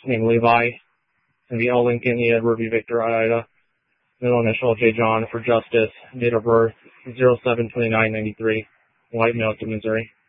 name Levi. And the L. Lincoln, E. Edward, V. Victor, I. Ida. Middle initial, J. John, for justice. Date of birth, 07/29/93. White, male, to Missouri.